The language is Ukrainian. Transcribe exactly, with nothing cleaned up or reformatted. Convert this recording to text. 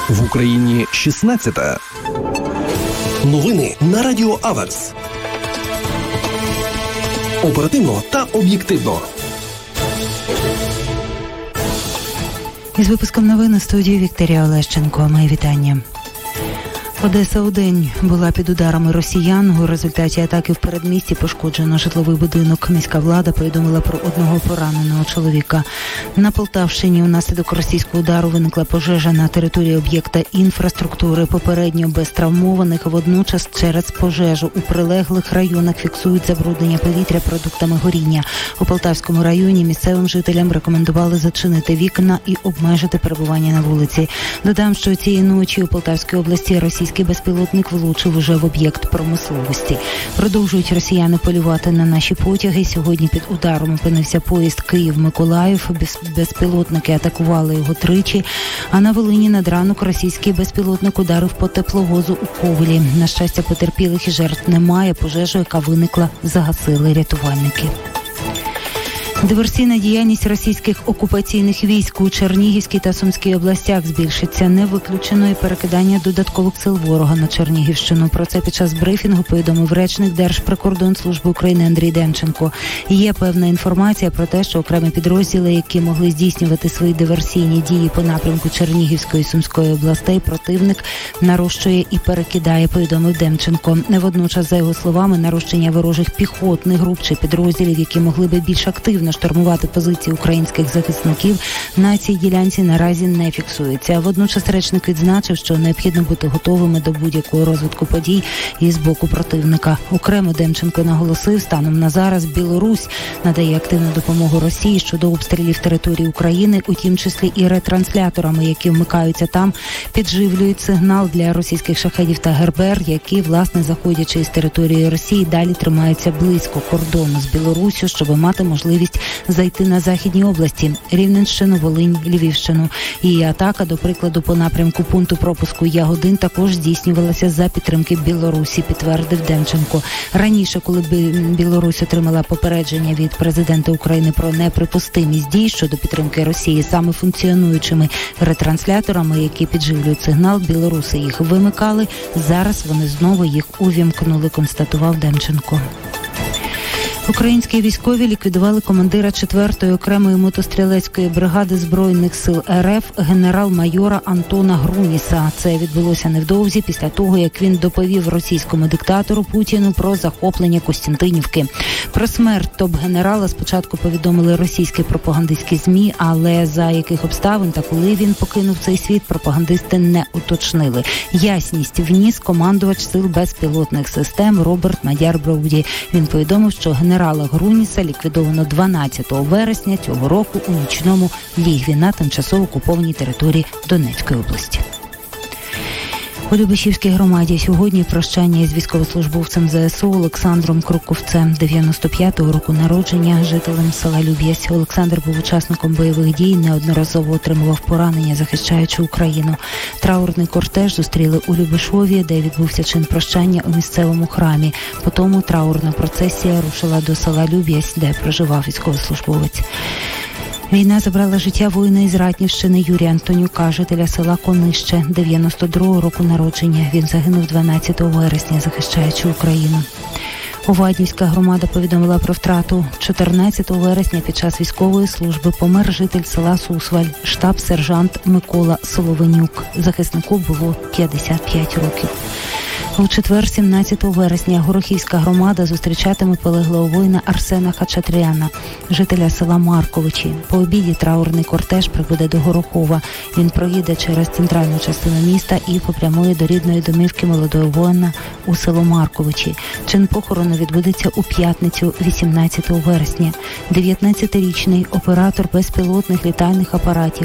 В Україні шістнадцята. Новини на Радіо Аверс. Оперативно та об'єктивно. Із випуском новин у студії Вікторія Олещенко. Мої вітання. Одеса у день була під ударами росіян. У результаті атаки в передмісті пошкоджено житловий будинок. Міська влада повідомила про одного пораненого чоловіка. На Полтавщині унаслідок російського удару виникла пожежа на території об'єкта інфраструктури. Попередньо без травмованих, водночас через пожежу у прилеглих районах фіксують забруднення повітря продуктами горіння. У Полтавському районі місцевим жителям рекомендували зачинити вікна і обмежити перебування на вулиці. Додам, що цієї ночі у Полтавській області російські безпілотник влучив уже в об'єкт промисловості. Продовжують росіяни полювати на наші потяги. Сьогодні під ударом опинився поїзд Київ-Миколаїв. Безпілотники атакували його тричі. А на Волині над ранок російський безпілотник ударив по тепловозу у Ковелі. На щастя, потерпілих і жертв немає. Пожежу, яка виникла, загасили рятувальники. Диверсійна діяльність російських окупаційних військ у Чернігівській та Сумській областях збільшиться. Не виключено і перекидання додаткових сил ворога на Чернігівщину. Про це під час брифінгу повідомив речник Держприкордонслужби України Андрій Демченко. Є певна інформація про те, що окремі підрозділи, які могли здійснювати свої диверсійні дії по напрямку Чернігівської і Сумської областей, противник нарощує і перекидає, повідомив Демченко. Водночас, за його словами, нарощення ворожих піхотних груп чи підрозділів, які могли би більш активно штурмувати позиції українських захисників, на цій ділянці наразі не фіксується. Водночас речник відзначив, що необхідно бути готовими до будь-якого розвитку подій і з боку противника. Окремо Демченко наголосив, станом на зараз Білорусь надає активну допомогу Росії щодо обстрілів території України, у тім числі і ретрансляторами, які вмикаються там, підживлюють сигнал для російських шахедів та ГРБР, які, власне, заходячи із території Росії, далі тримаються близько кордону з Білоруссю, щоб мати можливість зайти на Західній області, Рівненщину, Волинь, Львівщину. І атака, до прикладу, по напрямку пункту пропуску Ягодин також здійснювалася за підтримки Білорусі, підтвердив Демченко. Раніше, коли Білорусь отримала попередження від президента України про неприпустимість дій щодо підтримки Росії саме функціонуючими ретрансляторами, які підживлюють сигнал, білоруси їх вимикали. Зараз вони знову їх увімкнули, констатував Демченко. Українські військові ліквідували командира четвертої окремої мотострілецької бригади Збройних сил РФ генерал-майора Антона Груніса. Це відбулося невдовзі після того, як він доповів російському диктатору Путіну про захоплення Костянтинівки. Про смерть топ-генерала спочатку повідомили російські пропагандистські ЗМІ, але за яких обставин та коли він покинув цей світ, пропагандисти не уточнили. Ясність вніс командувач сил безпілотних систем Роберт Мадяр-Броуді. Він повідомив, що генерал Генерала Груніса ліквідовано дванадцятого вересня цього року у нічному лігві на тимчасово окупованій території Донецької області. У Любешівській громаді сьогодні прощання із військовослужбовцем ЗСУ Олександром Круковцем, дев'яносто п'ятого року народження, жителем села Люб'язь. Олександр був учасником бойових дій, неодноразово отримував поранення, захищаючи Україну. Траурний кортеж зустріли у Любешові, де відбувся чин прощання у місцевому храмі. Потім траурна процесія рушила до села Люб'язь, де проживав військовослужбовець. Війна забрала життя воїна із Ратнівщини Юрія Антонюка, жителя села Конище, дев'яносто другого року народження. Він загинув дванадцятого вересня, захищаючи Україну. Овадівська громада повідомила про втрату. чотирнадцятого вересня під час військової служби помер житель села Сусваль, штаб-сержант Микола Соловенюк. Захиснику було п'ятдесят п'ять років. У четвер, сімнадцятого вересня, Горохівська громада зустрічатиме полеглого воїна Арсена Хачатряна, жителя села Марковичі. По обіді траурний кортеж прибуде до Горохова. Він проїде через центральну частину міста і попрямує до рідної домівки молодого воїна у село Марковичі. Чин похорону відбудеться у п'ятницю, вісімнадцятого вересня. дев'ятнадцятирічний оператор безпілотних літальних апаратів